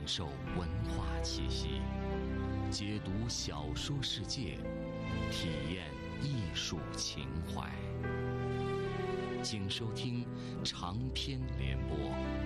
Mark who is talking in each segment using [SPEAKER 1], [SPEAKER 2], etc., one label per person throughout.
[SPEAKER 1] 受文化气息，解读小说世界，体验艺术情怀。请收听长篇联播。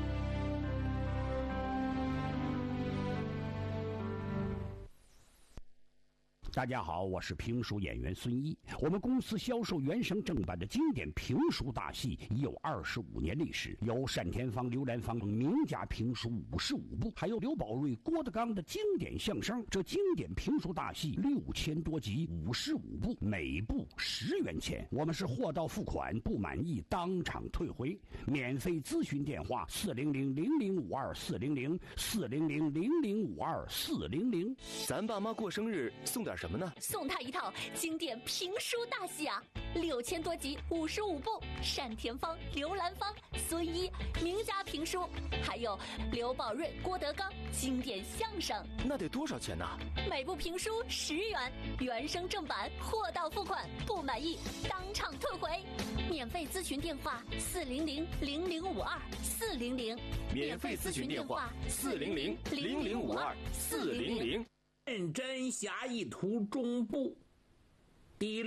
[SPEAKER 2] 大家好，我是评书演员孙一。我们公司销售原声正版的经典评书大戏已有25年历史，有单田芳、刘兰芳名家评书55部，还有刘宝瑞、郭德纲的经典相声。这经典评书大戏6000多集，55部，每部10元钱。我们是货到付款，不满意当场退回。免费咨询电话400-0052-400，400-0052-400。
[SPEAKER 3] 咱爸妈过生日送点什么呢？
[SPEAKER 4] 送他一套经典评书大戏啊，6000多集，55部，单田芳、刘兰芳、孙一名家评书，还有刘宝瑞、郭德纲经典相声。
[SPEAKER 3] 那得多少钱呢？
[SPEAKER 4] 每部评书10元，原声正版，货到付款，不满意当场退回。免费咨询电话400-0052-400，
[SPEAKER 3] 免费咨询电话400-0052-400。
[SPEAKER 5] 认真侠义图中部第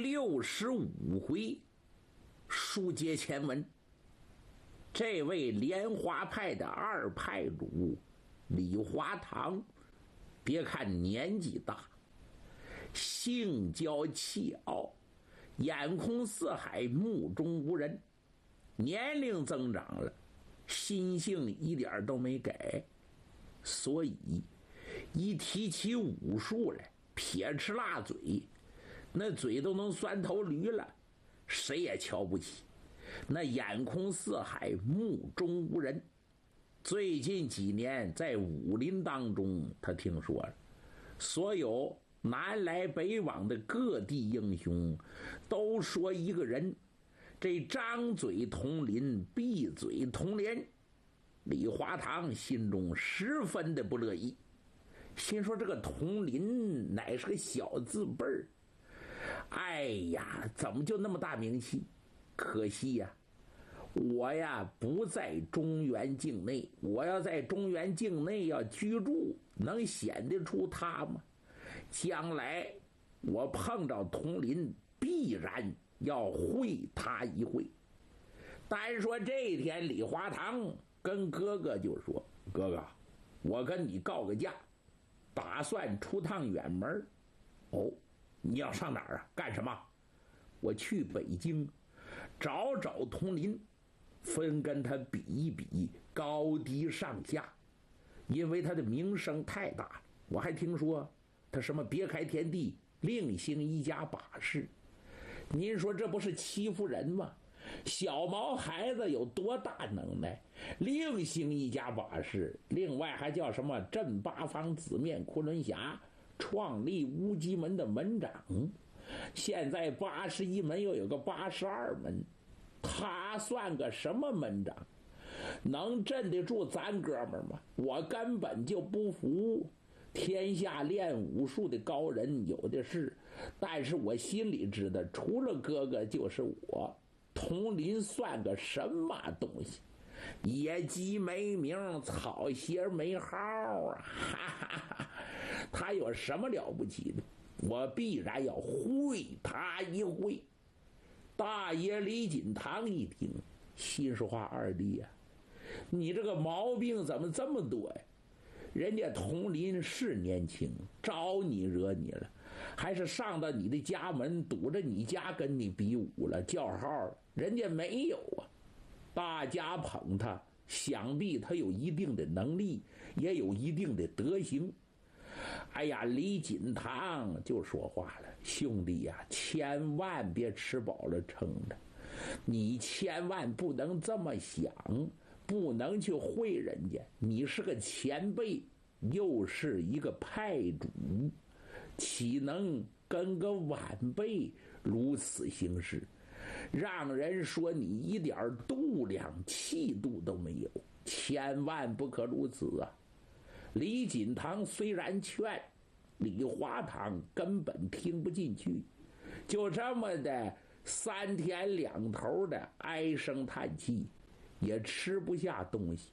[SPEAKER 5] 65回，书接前文。这位莲花派的二派主李华堂，别看年纪大，性娇气傲，眼空四海，目中无人。年龄增长了，心性一点都没改，所以一提起武术来，撇吃辣嘴，那嘴都能酸头驴了，谁也瞧不起。那眼空四海，目中无人。最近几年在武林当中，他听说了，所有南来北往的各地英雄都说一个人，这张嘴同林，闭嘴同连。李华堂心中十分的不乐意，心说这个佟林乃是个小字辈儿，哎呀，怎么就那么大名气？可惜呀，我呀不在中原境内，我要在中原境内要居住，能显得出他吗？将来我碰着佟林，必然要会他一会。单说这一天，李华堂跟哥哥就说：“哥哥，我跟你告个假，打算出趟远门。”哦，你要上哪儿啊？干什么？我去北京找找佟林，分跟他比一比高低上下，因为他的名声太大了。我还听说他什么别开天地，另行一家把式。您说这不是欺负人吗？小毛孩子有多大能耐，另行一家把式，另外还叫什么镇八方紫面昆仑侠，创立乌鸡门的门长，现在81门又有个82门，他算个什么门长？能镇得住咱哥们儿吗？我根本就不服。天下练武术的高人有的是，但是我心里知道，除了哥哥就是我。佟林算个什么东西？野鸡没名，草鞋没号啊！哈哈哈，他有什么了不起的？我必然要会他一会。大爷李锦堂一听，心说话：“二弟呀，你这个毛病怎么这么多呀？人家佟林是年轻，招你惹你了，还是上到你的家门，堵着你家跟你比武了，叫号了？人家没有啊，大家捧他，想必他有一定的能力，也有一定的德行。”哎呀，李锦堂就说话了：“兄弟呀，千万别吃饱了撑的，你千万不能这么想，不能去会人家。你是个前辈，又是一个派主，岂能跟个晚辈如此行事？让人说你一点度量气度都没有，千万不可如此啊！”李锦堂虽然劝，李华堂根本听不进去，就这么的3天2头的唉声叹气，也吃不下东西。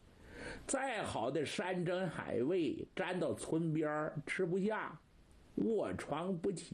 [SPEAKER 5] 再好的山珍海味，站到村边吃不下，卧床不起。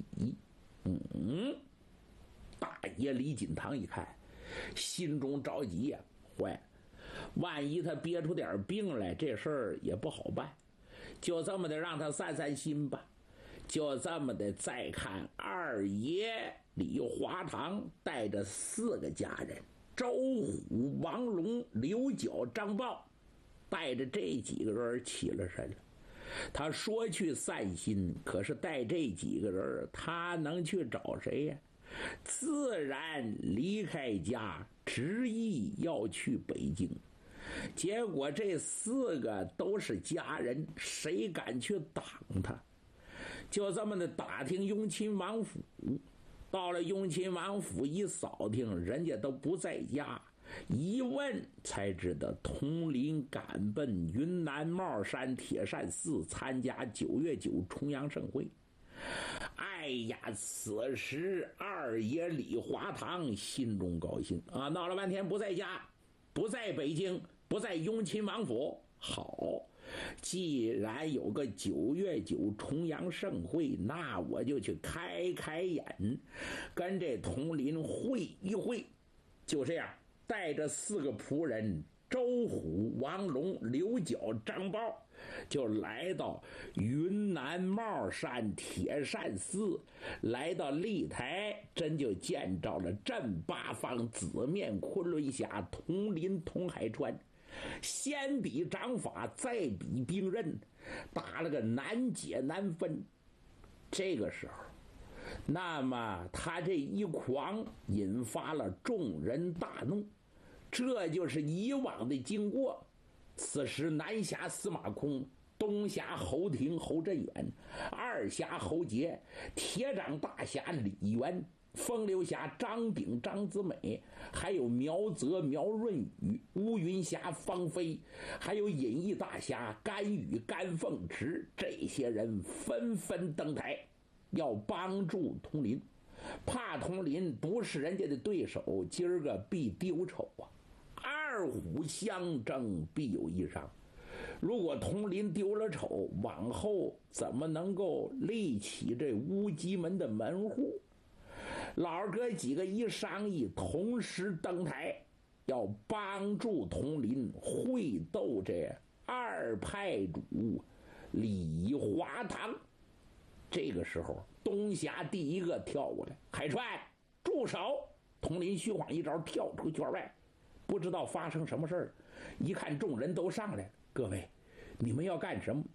[SPEAKER 5] 大爷李锦堂一看，心中着急呀，坏了，万一他憋出点病来，这事儿也不好办。就这么的让他散散心吧。就这么的再看二爷李华堂带着4个家人，周虎、王龙、刘角、张豹，带着这几个人起了身了。他说去散心，可是带这几个人，他能去找谁呀？自然离开家，执意要去北京。结果这4个都是家人，谁敢去挡他？就这么的打听雍亲王府，到了雍亲王府一扫听，人家都不在家。一问才知道，统领赶奔云南帽山铁扇寺参加9月9重阳盛会。哎呀，此时二爷李华堂心中高兴啊！闹了半天不在家，不在北京，不在雍亲王府，好。既然有个9月9重阳盛会，那我就去开开眼，跟这统领会一会。就这样，带着4个仆人周虎、王龙、刘角、张豹，就来到云南帽山铁扇寺，来到丽台，真就见着了镇八方紫面昆仑侠统领童海川。先比掌法，再比兵刃，打了个难解难分。这个时候，那么他这一狂引发了众人大怒，这就是以往的经过。此时南辖司马空，东辖侯廷侯振远，二辖侯杰，铁掌大侠李元，风流侠张炳张子美，还有苗泽苗润宇，乌云侠方飞，还有隐逸大侠甘宇甘凤池，这些人纷纷登台，要帮助统领，怕统领不是人家的对手，今儿个必丢丑啊！二虎相争，必有一伤。如果统领丢了丑，往后怎么能够立起这乌鸡门的门户？老哥几个一商议，同时登台，要帮助统领会斗这二派主李华堂。这个时候，东辖第一个跳过来，海川住手！统领虚晃一招，跳出圈外，不知道发生什么事儿。一看众人都上来，各位，你们要干什么？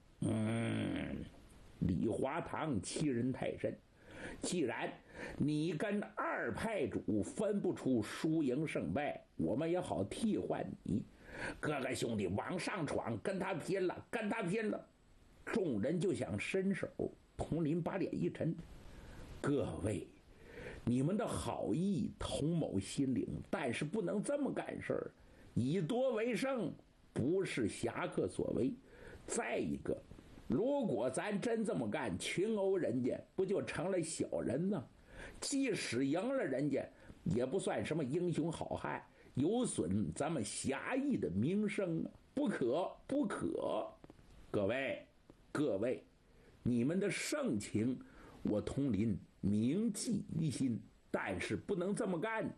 [SPEAKER 5] 李华堂欺人太甚。既然你跟二派主分不出输赢胜败，我们也好替换你。哥哥兄弟往上闯，跟他拼了，跟他拼了！众人就想伸手，统领把脸一沉，各位，你们的好意同某心领，但是不能这么干事儿，以夺为胜不是侠客所为。再一个，如果咱真这么干，群殴人家不就成了小人吗？即使赢了人家，也不算什么英雄好汉，有损咱们侠义的名声啊！不可不可！各位，你们的盛情我统领铭记于心，但是不能这么干。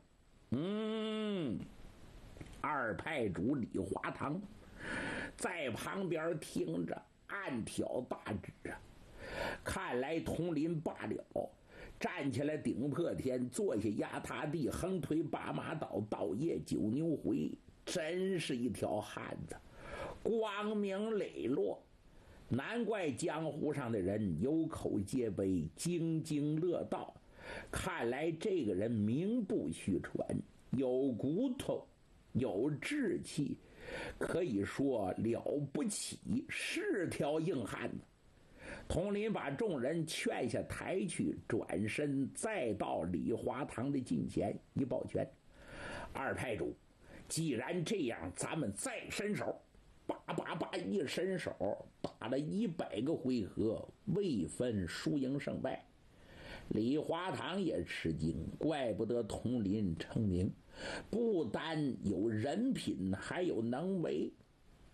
[SPEAKER 5] 二派主李华堂在旁边听着，暗挑大指啊！看来统领罢了，站起来顶破天，坐下压塌地，横推八马倒，倒夜九牛回，真是一条汉子，光明磊落。难怪江湖上的人有口皆碑，津津乐道。看来这个人名不虚传，有骨头，有志气，可以说了不起，是条硬汉子。统领把众人劝下台去，转身再到李华堂的近前一抱拳：二派主，既然这样，咱们再伸手。叭一伸手，打了100个回合，未分输赢胜败。李华堂也吃惊，怪不得统领成名，不单有人品，还有能为。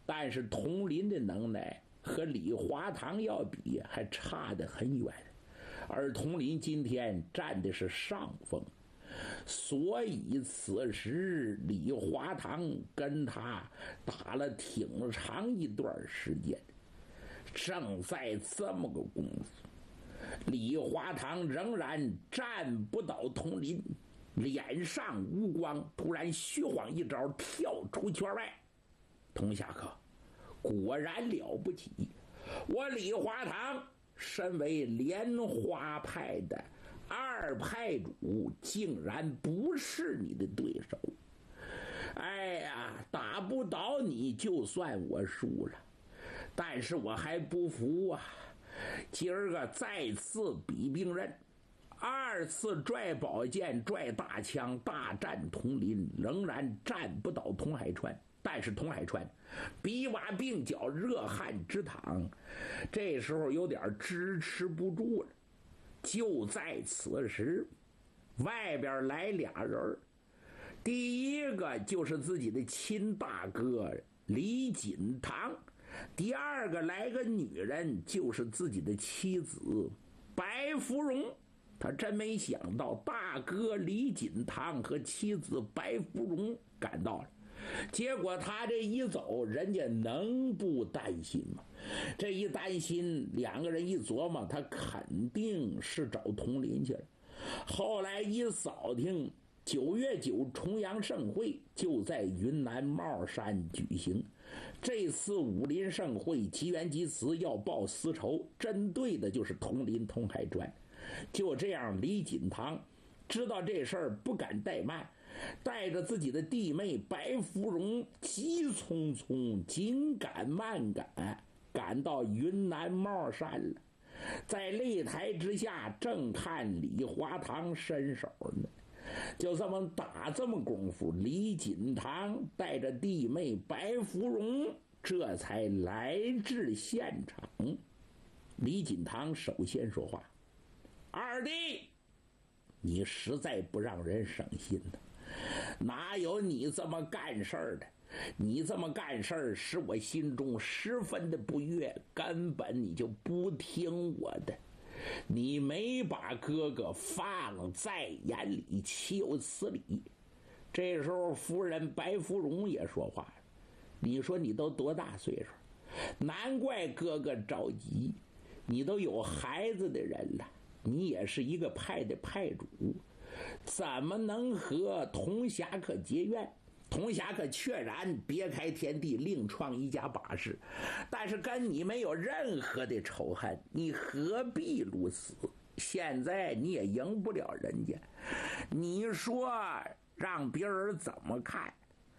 [SPEAKER 5] 但是佟林的能耐和李华堂要比还差得很远，而佟林今天占的是上风，所以此时李华堂跟他打了挺长一段时间。正在这么个功夫，李华堂仍然战不倒佟林，脸上无光，突然虚晃一招，跳出圈外。佟侠客果然了不起，我李华堂身为莲花派的二派主，竟然不是你的对手。哎呀，打不倒你就算我输了，但是我还不服啊！今儿个再次比兵刃，二次拽宝剑拽大枪大战佟林，仍然战不倒佟海川。但是佟海川比瓦鬓角，热汗直淌，这时候有点支持不住了。就在此时，外边来俩人，第一个就是自己的亲大哥李锦堂，第二个来个女人，就是自己的妻子白芙蓉。他真没想到大哥李锦堂和妻子白芙蓉赶到了，结果他这一走，人家能不担心吗？这一担心，两个人一琢磨，他肯定是找佟林去了。后来一扫听，9月9重阳盛会就在云南帽山举行。这次武林盛会吉源吉词，要报私仇，针对的就是佟林佟海川。就这样，李锦堂知道这事儿不敢怠慢，带着自己的弟妹白芙蓉急匆匆紧赶慢赶，赶到云南帽山了。在擂台之下正看李华堂伸手呢。就这么打这么功夫，李锦堂带着弟妹白芙蓉这才来至现场。李锦堂首先说话：“二弟，你实在不让人省心呢，哪有你这么干事儿的？你这么干事儿使我心中十分的不悦，根本你就不听我的，你没把哥哥放在眼里，岂有此理？”这时候夫人白芙蓉也说话了：“你说你都多大岁数，难怪哥哥着急，你都有孩子的人了，你也是一个派的派主，怎么能和佟侠客结怨？佟侠客确然别开天地，另创一家把式，但是跟你没有任何的仇恨，你何必如此？现在你也赢不了人家，你说让别人怎么看？”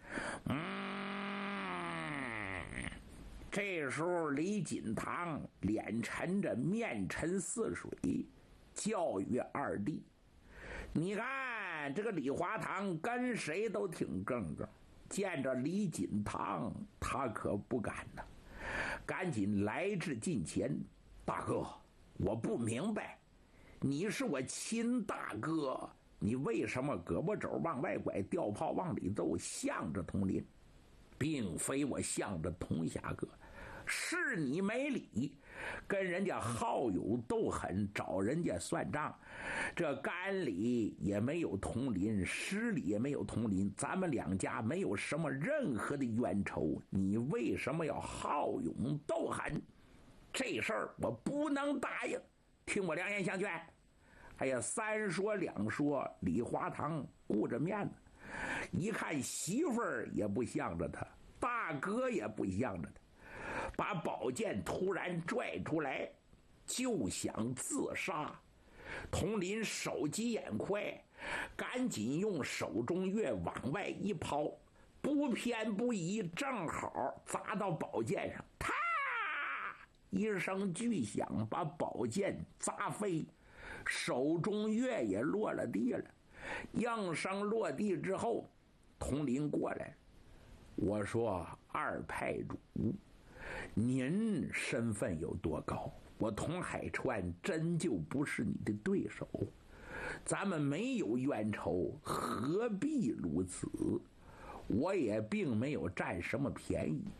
[SPEAKER 5] 这时候李锦堂脸沉着，面沉似水，教育二弟：“你看这个李华堂跟谁都挺正正，见着李锦堂他可不敢呢。”赶紧来至近前：“大哥，我不明白，你是我亲大哥，你为什么胳膊肘往外拐，吊炮往里揍，向着佟林？并非我向着佟侠哥，是你没理，跟人家好友斗狠，找人家算账，这干里也没有佟林，湿里也没有佟林，咱们两家没有什么任何的冤仇，你为什么要好勇斗狠？这事儿我不能答应，听我良言相劝。”哎呀，三说两说，李华堂顾着面子，一看媳妇儿也不向着他，大哥也不向着他，把宝剑突然拽出来，就想自杀。佟林手疾眼快，赶紧用手中月往外一抛，不偏不倚，正好砸到宝剑上，啪一声巨响，把宝剑砸飞，手中月也落了地了。应声落地之后，佟林过来：“我说二派主，您身份有多高？我佟海川真就不是你的对手，咱们没有冤仇，何必如此？我也并没有占什么便宜，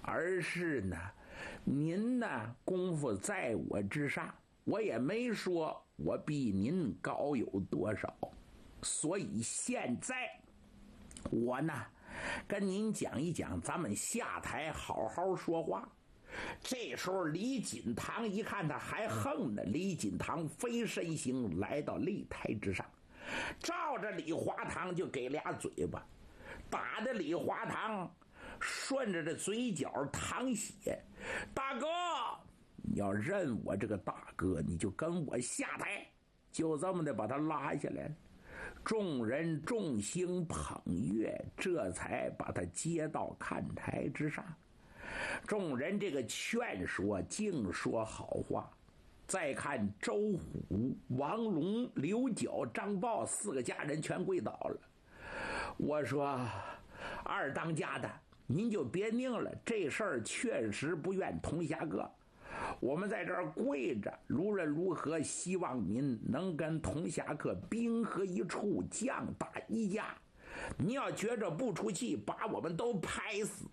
[SPEAKER 5] 而是呢，您呢功夫在我之上，我也没说我比您高有多少，所以现在我呢跟您讲一讲，咱们下台好好说话。这时候李锦堂一看他还横呢，李锦堂飞身行来到擂台之上，照着李华堂就给俩嘴巴，打的李华堂顺着这嘴角淌血。大哥，你要认我这个大哥，你就跟我下台。就这么的把他拉下来了。众人众星捧月，这才把他接到看台之上。众人这个劝说净说好话。再看周虎、王龙、刘角、张豹4个家人全跪倒了。我说二当家的，您就别拧了，这事儿确实不怨童侠哥，我们在这儿跪着，无论如何希望您能跟童侠客兵合一处，将打一架。你要觉着不出气，把我们都拍死。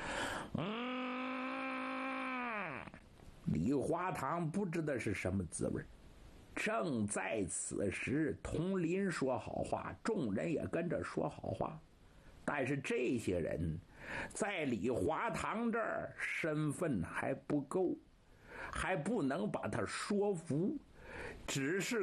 [SPEAKER 5] 李华堂不知道是什么滋味。正在此时，佟林说好话，众人也跟着说好话。但是这些人在李华堂这儿身份还不够，还不能把他说服，只是